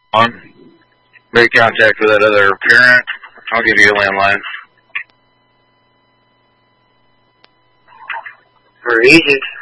On. Make contact with that other parent. I'll give you a landline. For agent.